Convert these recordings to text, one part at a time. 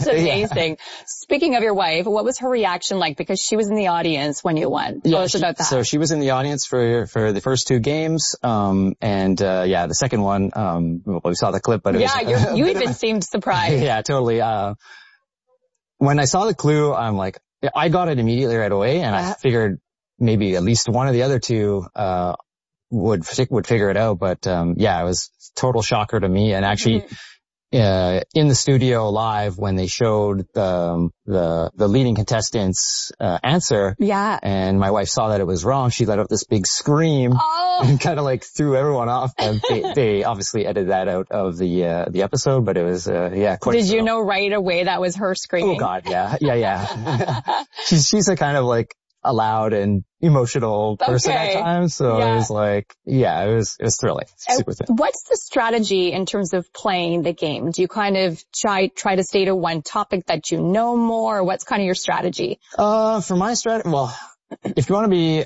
amazing. Speaking of your wife, what was her reaction like? Because she was in the audience when you won. Tell us about that. So she was in the audience for the first two games. The second one, we saw the clip, but it was, you even seemed surprised. Yeah, totally. When I saw the clue, I'm like, I got it immediately right away, and I figured maybe at least one of the other two, would figure it out. But, it was total shocker to me. And actually, in the studio live, when they showed the leading contestant's answer, and my wife saw that it was wrong, she let out this big scream and kind of like threw everyone off. And they obviously edited that out of the episode, but it was quite. Did you know right away that was her screaming? Oh God, yeah. She's a kind of like a loud and emotional person at times. So it was like, it was thrilling. Super thrilling. What's the strategy in terms of playing the game? Do you kind of try to stay to one topic that you know more? Or what's kind of your strategy? For my strategy, well, if you want to be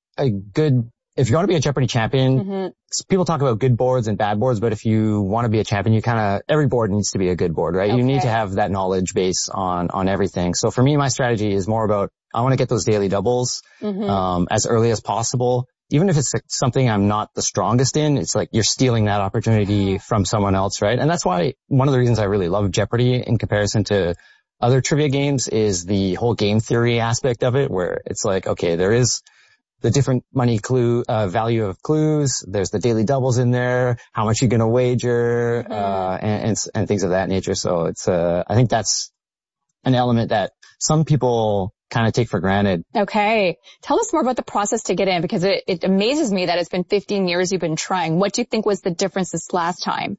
a Jeopardy champion, people talk about good boards and bad boards, but if you want to be a champion, every board needs to be a good board, right? Okay. You need to have that knowledge base on everything. So for me, my strategy is more about, I want to get those daily doubles, as early as possible. Even if it's something I'm not the strongest in, it's like you're stealing that opportunity from someone else, right? And that's why one of the reasons I really love Jeopardy in comparison to other trivia games is the whole game theory aspect of it, where it's like, okay, there is the different money value of clues. There's the daily doubles in there, how much you're going to wager, and things of that nature. So it's, I think that's an element that some people kind of take for granted. Okay. Tell us more about the process to get in, because it amazes me that it's been 15 years you've been trying. What do you think was the difference this last time?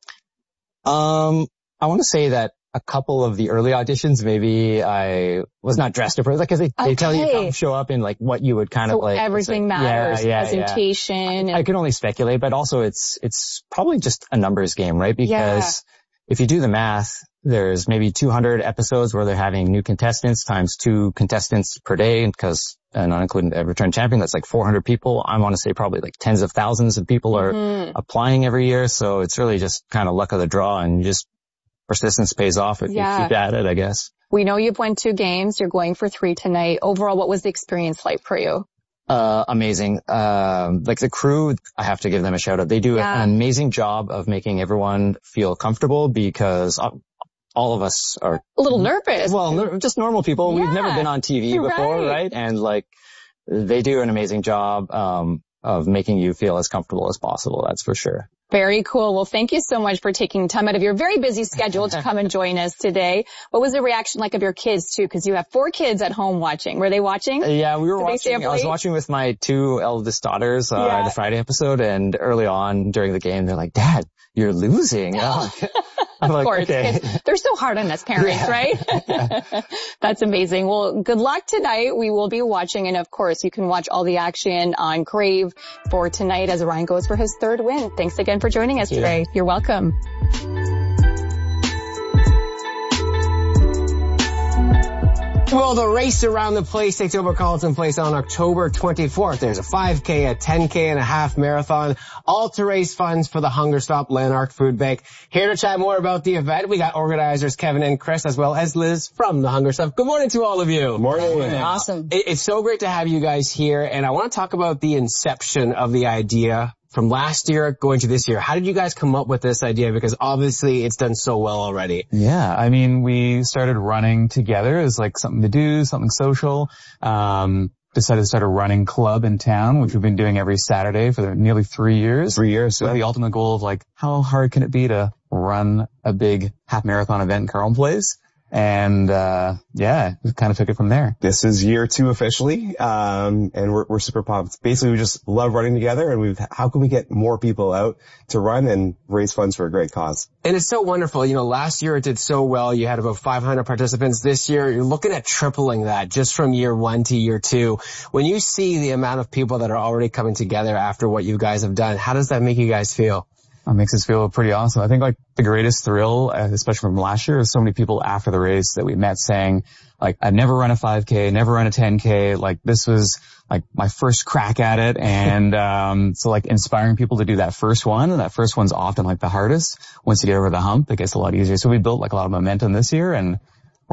I want to say that a couple of the early auditions, maybe I was not dressed appropriately, because they tell you come show up in like what you would kind of like. Everything matters. Presentation. I can only speculate, but also it's probably just a numbers game, right? Because if you do the math, there's maybe 200 episodes where they're having new contestants times 2 contestants per day, because not including a return champion, that's like 400 people. I want to say probably like tens of thousands of people are applying every year. So it's really just kind of luck of the draw, and just persistence pays off if you keep at it, I guess. We know you've won 2 games. You're going for 3 tonight. Overall, what was the experience like for you? Amazing. Like the crew, I have to give them a shout out. They do an amazing job of making everyone feel comfortable, because all of us are a little nervous. Well, just normal people. We've never been on TV before, right? And like, they do an amazing job, of making you feel as comfortable as possible. That's for sure. Very cool. Well, thank you so much for taking time out of your very busy schedule to come and join us today. What was the reaction like of your kids too? Because you have 4 kids at home watching. Were they watching? Yeah, we were watching. I was watching with my 2 eldest daughters, the Friday episode, and early on during the game, they're like, "Dad, you're losing." I'm like, of course, okay. They're so hard on us parents, right? That's amazing. Well, good luck tonight. We will be watching, and of course, you can watch all the action on Crave for tonight as Ryan goes for his 3rd win. Thanks again for joining us today. You're welcome. Well, the race around the place takes over Carleton Place on October 24th. There's a 5K, a 10K, and a half marathon, all to raise funds for the Hunger Stop Lanark Food Bank. Here to chat more about the event, we got organizers Kevin and Chris, as well as Liz from the Hunger Stop. Good morning to all of you. Morning. Awesome. It's so great to have you guys here, and I want to talk about the inception of the idea from last year going to this year. How did you guys come up with this idea? Because obviously it's done so well already. Yeah, I mean, we started running together as like something to do, something social. Decided to start a running club in town, which we've been doing every Saturday for nearly 3 years. 3 years. With the ultimate goal of like, how hard can it be to run a big half marathon event in Carleton Place? And, we kind of took it from there. This is year 2 officially. And we're super pumped. Basically, we just love running together, and how can we get more people out to run and raise funds for a great cause? And it's so wonderful. You know, last year it did so well. You had about 500 participants. This year, you're looking at tripling that just from year 1 to year 2. When you see the amount of people that are already coming together after what you guys have done, how does that make you guys feel? It makes us feel pretty awesome. I think like the greatest thrill, especially from last year, is so many people after the race that we met saying, like, I've never run a 5K, never run a 10K. Like, this was like my first crack at it. And, so like inspiring people to do that first one. And that first one's often like the hardest. Once you get over the hump, it gets a lot easier. So we built like a lot of momentum this year, and